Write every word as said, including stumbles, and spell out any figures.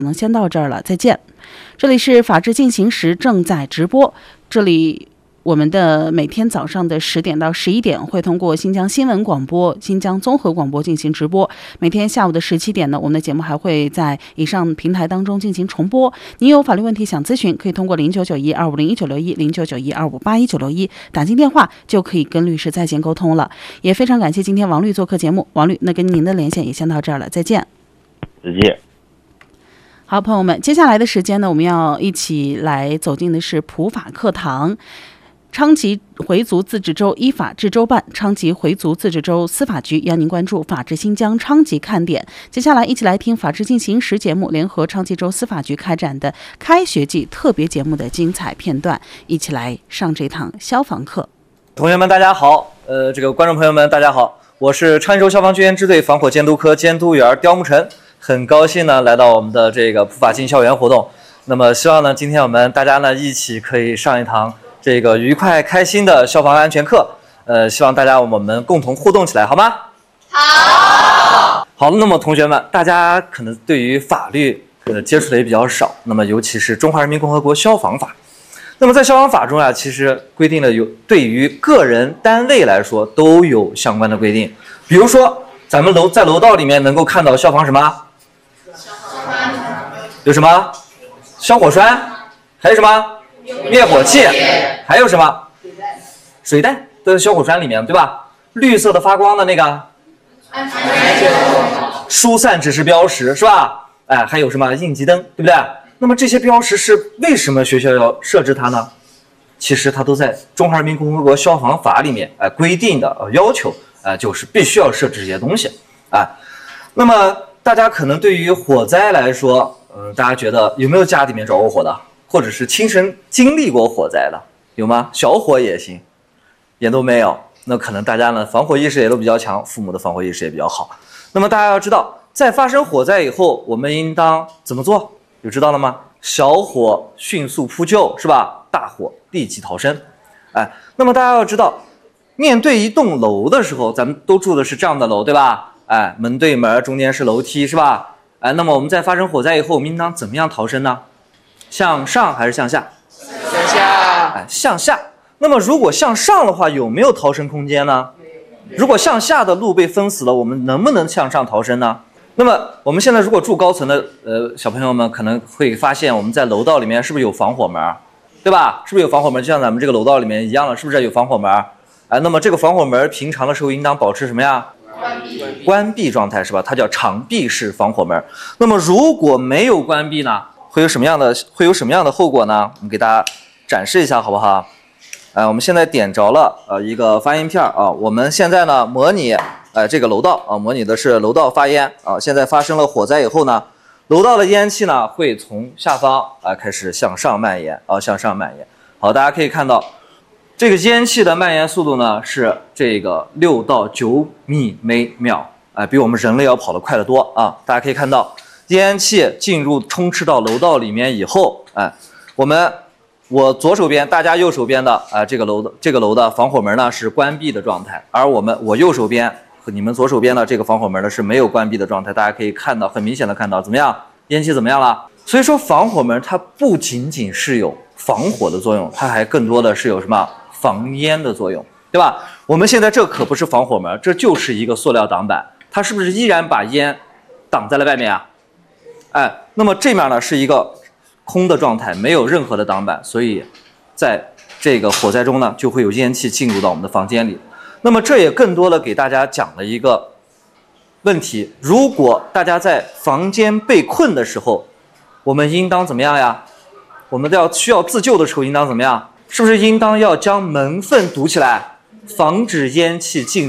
能先到这儿了，再见。这里是法治进行时正在直播，这里我们的每天早上的十点到十一点会通过新疆新闻广播、新疆综合广播进行直播。每天下午的十七点呢，我们的节目还会在以上平台当中进行重播。您有法律问题想咨询，可以通过零九九一二五零一九六一、零九九一二五八一九六一打进电话，就可以跟律师在线沟通了。也非常感谢今天王律做客节目，王律，那跟您的连线也先到这儿了，再见。 再见。 好，朋友们，接下来的时间呢，我们要一起来走进的是普法课堂。昌吉回族自治州依法治州办、昌吉回族自治州司法局邀您关注法治新疆昌吉看点。接下来一起来听法治进行时节目联合昌吉州司法局开展的开学季特别节目的精彩片段，一起来上这堂消防课。 同学们大家好，呃，这个观众朋友们大家好，我是昌吉州消防局支队防火监督科监督员刁木晨，很高兴呢来到我们的这个普法进校园活动。那么希望呢今天我们大家呢一起可以上一堂这个愉快开心的消防安全课，呃，希望大家我们共同互动起来，好吗？好。好，那么同学们，大家可能对于法律呃接触的也比较少，那么尤其是《中华人民共和国消防法》。那么在消防法中啊，其实规定的有对于个人单位来说都有相关的规定，比如说咱们楼在楼道里面能够看到消防什么？有什么？消火栓，还有什么？灭火器，还有什么？水袋都在消火栓里面，对吧？绿色的发光的那个疏散指示标识是吧？哎，还有什么应急灯，对不对？那么这些标识是为什么学校要设置它呢？其实它都在《中华人民共和国消防法》里面哎、呃、规定的呃要求，呃就是必须要设置这些东西啊、呃。那么大家可能对于火灾来说，嗯、呃，大家觉得有没有家里面着过火的？或者是亲身经历过火灾的，有吗？小火也行，也都没有。那可能大家呢防火意识也都比较强，父母的防火意识也比较好。那么大家要知道，在发生火灾以后，我们应当怎么做？有知道了吗？小火迅速扑救，是吧？大火立即逃生。哎，那么大家要知道，面对一栋楼的时候，咱们都住的是这样的楼，对吧？哎，门对门，中间是楼梯，是吧？哎，那么我们在发生火灾以后，我们应当怎么样逃生呢？向上还是向下？ 向下。 哎，向下。那么如果向上的话，有没有逃生空间呢？如果向下的路被封死了，我们能不能向上逃生呢？那么我们现在如果住高层的呃小朋友们可能会发现，我们在楼道里面是不是有防火门，对吧？是不是有防火门？就像咱们这个楼道里面一样了，是不是有防火门？哎，那么这个防火门平常的时候应当保持什么呀？ 关闭。 关闭状态是吧？它叫长闭式防火门。那么如果没有关闭呢？会有什么样的会有什么样的后果呢？我们给大家展示一下好不好？哎，我们现在点着了呃一个发烟片啊，我们现在呢模拟哎这个楼道啊，模拟的是楼道发烟啊。现在发生了火灾以后呢，楼道的烟气呢会从下方啊开始向上蔓延啊，向上蔓延。好，大家可以看到这个烟气的蔓延速度呢是这个六到九米每秒，哎，比我们人类要跑得快得多啊。大家可以看到。烟气进入充斥到楼道里面以后，哎，我们我左手边，大家右手边的啊、呃，这个楼的这个楼的防火门呢是关闭的状态，而我们我右手边和你们左手边的这个防火门呢是没有关闭的状态。大家可以看到，很明显的看到，怎么样？烟气怎么样了？所以说防火门它不仅仅是有防火的作用，它还更多的是有什么防烟的作用，对吧？我们现在这可不是防火门，这就是一个塑料挡板，它是不是依然把烟挡在了外面啊？哎，那么这面呢是一个空的状态，没有任何的挡板，所以在这个火灾中呢，就会有烟气进入到我们的房间里。那么这也更多的给大家讲了一个问题：如果大家在房间被困的时候，我们应当怎么样呀？我们要需要自救的时候，应当怎么样？是不是应当要将门缝堵起来，防止烟气进入？